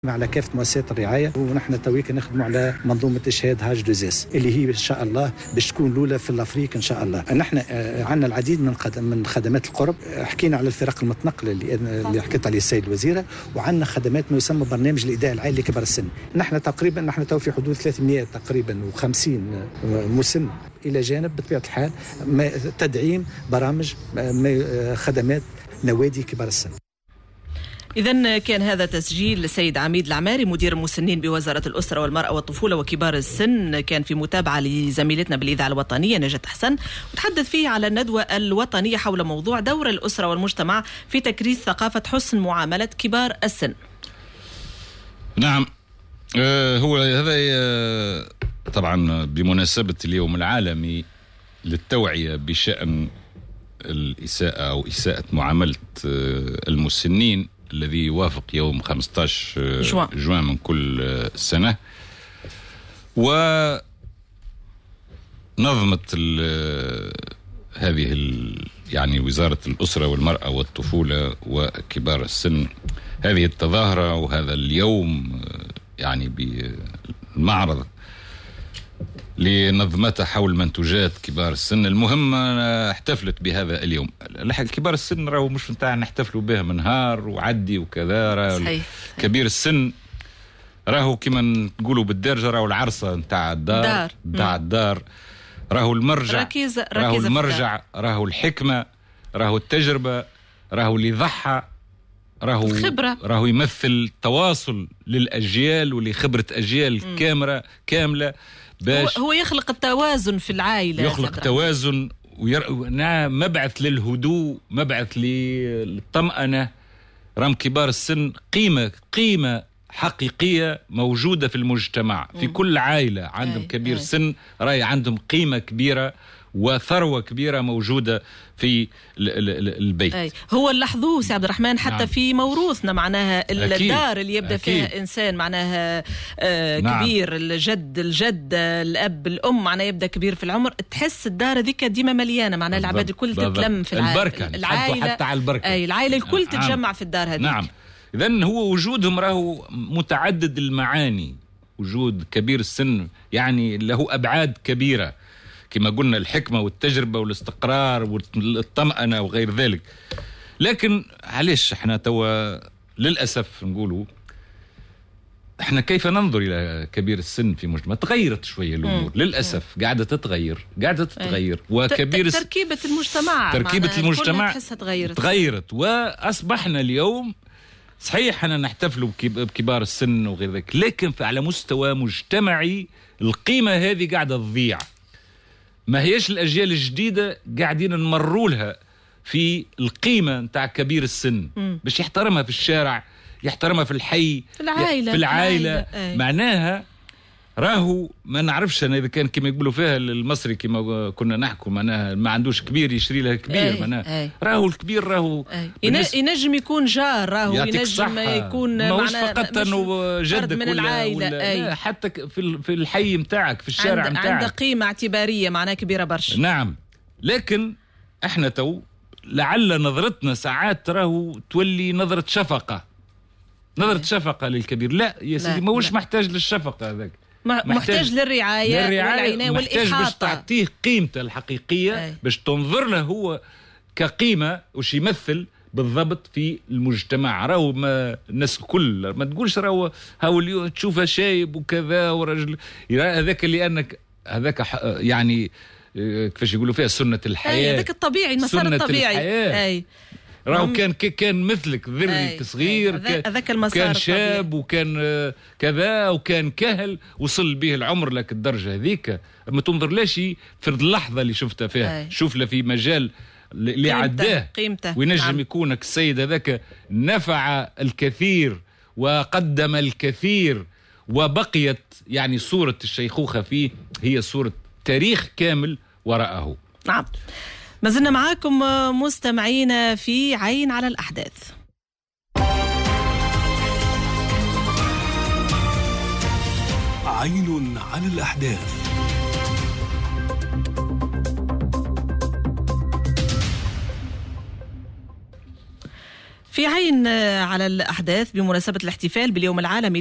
على كافة مؤسسات الرعاية، ونحن تويك نخدموا على منظومة إشهاد هاج دوزيس اللي هي إن شاء الله باش تكون الأولى في الأفريق إن شاء الله. نحن عندنا العديد من خدمات القرب، حكينا على الفرق المتنقلة اللي حكيت عليه السيد الوزيرة، وعندنا خدمات ما يسمى برنامج الإيداع العائلي لكبار السن. نحن تقريبا تو في حدود 300 تقريبا و50 مسن إلى جانب بطبيعة الحال تدعيم برامج خدمات نوادي كبار السن. إذن كان هذا تسجيل السيد عميد العماري مدير المسنين بوزارة الأسرة والمرأة والطفولة وكبار السن، كان في متابعة لزميلتنا بالإذاعة الوطنية نجاة حسن، وتحدث فيه على الندوة الوطنية حول موضوع دور الأسرة والمجتمع في تكريس ثقافة حسن معاملة كبار السن. نعم، هو هذا طبعا بمناسبة اليوم العالمي للتوعية بشأن الإساءة أو إساءة معاملة المسنين الذي يوافق يوم 15 جوان من كل سنة. ونظمت هذه يعني وزارة الأسرة والمرأة والطفولة وكبار السن هذه التظاهرة وهذا اليوم يعني بالمعرض لنظمتها حول منتوجات كبار السن. المهم احتفلت بهذا اليوم. كبار السن راهو مش نتاع نحتفلوا به من نهار وعدي وكذا. صحيح. كبير السن راهو كما نقولوا بالدرجة راهو العرصة نتاع الدار راهو المرجع، راهو المرجع، راهو الحكمة، راهو التجربة، راهو اللي ضحى، راهو يمثل تواصل للأجيال ولخبرة أجيال كاملة هو يخلق التوازن في العائلة، يخلق توازن مبعث للهدوء، مبعث للطمأنة. رام كبار السن قيمة حقيقية موجودة في المجتمع. في كل عائلة عندهم كبير سن راي عندهم قيمة كبيرة وثروة كبيرة موجودة في البيت. هو اللحظوه سي عبد الرحمن حتى نعم. في موروثنا معناها الدار اللي يبدأ فيها إنسان معناها نعم. كبير، الجد الأب الأم معناها يبدأ كبير في العمر، تحس الدار ذيك ديما مليانة معناها العباد الكل تتلم في العائلة حتى على البركة. العائلة الكل تتجمع في الدار هذيك. نعم. إذن هو وجودهم راهو متعدد المعاني. وجود كبير السن يعني له أبعاد كبيرة كما قلنا، الحكمة والتجربة والاستقرار والطمأنة وغير ذلك. لكن علاش احنا توا للأسف نقولوا احنا كيف ننظر إلى كبير السن في مجتمع؟ تغيرت شوية الأمور للأسف، قاعدة تتغير وكبير تركيبة المجتمع تغيرت وأصبحنا اليوم صحيح أنا نحتفلوا بكبار السن وغير ذلك، لكن على مستوى مجتمعي القيمة هذه قاعدة تضيع. ما هيش الأجيال الجديدة قاعدين نمروا لها في القيمة نتاع كبير السن باش يحترمها في الشارع، يحترمها في الحي، في العائلة. معناها راهو ما نعرفش أنا إذا كان كما يقولوا فيها المصري كما كنا نحكوا معناها ما عندوش كبير يشري لها كبير. معناها راهو الكبير راهو ينجم يكون جار، راهو ينجم يكون ماهوش فقط أنه جدك من العائلة حتى في الحي متاعك في الشارع متاعك عنده قيمة اعتبارية معناها كبيرة برشا. نعم. لكن احنا تو لعل نظرتنا ساعات راهو تولي نظرة شفقة للكبير. لا يا سيدي ماهوش محتاج للشفقة هذاك، محتاج للرعاية والعناية والإحاطة، محتاج باش تعطيه قيمته الحقيقية باش تنظر له هو كقيمة وش يمثل بالضبط في المجتمع. راهو ما الناس كل ما تقولش راهو اليوم تشوفه شايب وكذا ورجل هذاك لأنك هذاك يعني كيفاش يقولوا فيها سنة الحياة، هذاك الطبيعي، المسار الطبيعي. راهو كان مثلك ذري صغير، كان شاب وكان كذا وكان كهل وصل به العمر لك الدرجة هذيك. ما تنظر ليش في اللحظة اللي شفتها فيها، شوف له في مجال اللي عداه وينجم يكونك السيد هذاك نفع الكثير وقدم الكثير، وبقيت يعني صورة الشيخوخة فيه هي صورة تاريخ كامل وراءه. نعم. ما زلنا معاكم مستمعين في عين على الأحداث. عين على الأحداث. في عين على الأحداث بمناسبة الاحتفال باليوم العالمي